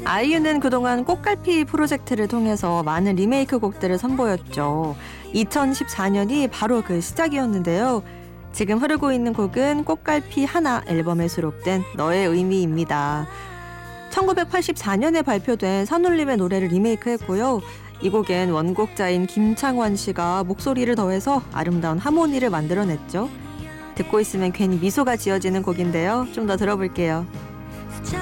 아이유는 그동안 꽃갈피 프로젝트를 통해서 많은 리메이크 곡들을 선보였죠. 2014년이 바로 그 시작이었는데요. 지금 흐르고 있는 곡은 꽃갈피 하나 앨범에 수록된 너의 의미입니다. 1984년에 발표된 산울림의 노래를 리메이크했고요. 이 곡엔 원곡자인 김창완 씨가 목소리를 더해서 아름다운 하모니를 만들어냈죠. 듣고 있으면 괜히 미소가 지어지는 곡인데요. 좀 더 들어볼게요.